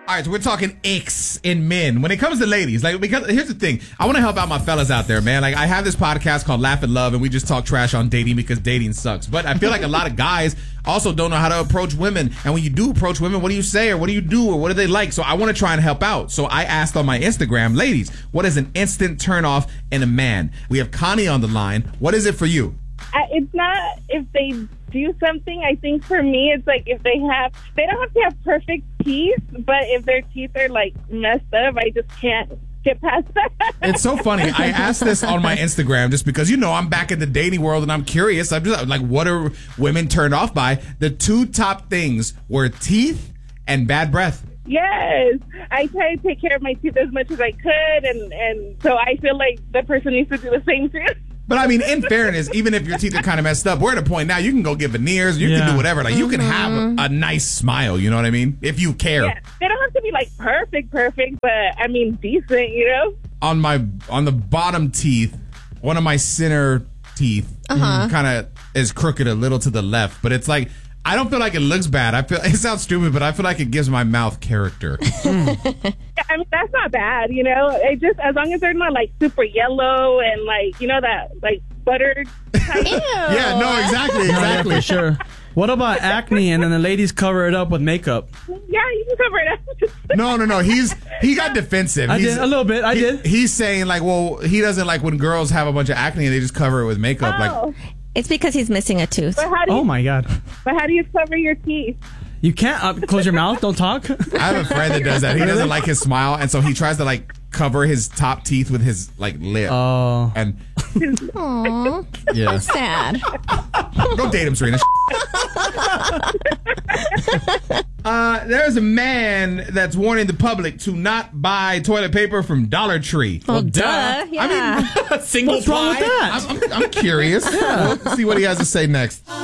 All right, so we're talking icks in men. When it comes to ladies, like, because here's the thing. I want to help out my fellas out there, man. Like, I have this podcast called Laugh and Love, and we just talk trash on dating because dating sucks. But I feel like a lot of guys also don't know how to approach women. And when you do approach women, what do you say, or what do you do, or what do they like? So I want to try and help out. So I asked on my Instagram, ladies, what is an instant turnoff in a man? We have Connie on the line. What is it for you? It's not if they do something. I think for me, it's like if they don't have to have perfect teeth, but if their teeth are like messed up, I just can't get past that. It's so funny. I asked this on my Instagram just because, I'm back in the dating world and I'm curious. I'm just like, what are women turned off by? The two top things were teeth and bad breath. Yes, I try to take care of my teeth as much as I could, and so I feel like the person needs to do the same too. But I mean, in fairness, even if your teeth are kind of messed up, we're at a point now you can go get veneers, you can do whatever. Like, you can have a nice smile, you know what I mean? If you care. Yeah, they don't have to be like perfect, but I mean decent, On the bottom teeth, one of my center teeth kind of is crooked a little to the left, but it's like, I don't feel like it looks bad. It sounds stupid, but I feel like it gives my mouth character. I mean, that's not bad, It just, as long as they're not like super yellow and like, that like buttered type. Yeah, no, exactly. Yeah, for sure. What about acne and then the ladies cover it up with makeup? Yeah, you can cover it up. No. He got defensive. I did a little bit. I did. He's saying like, well, he doesn't like when girls have a bunch of acne and they just cover it with makeup. Oh. Like, it's because he's missing a tooth. Oh my God. But how do you cover your teeth? You can't close your mouth. Don't talk. I have a friend that does that. He doesn't like his smile, and so he tries to like cover his top teeth with his like lip. Oh. And Aww. yeah, That's sad. Go date him, Serena. There's a man that's warning the public to not buy toilet paper from Dollar Tree. Well, duh. Yeah. I mean, Single What's wrong with ply. that? I'm curious. We'll see what he has to say next.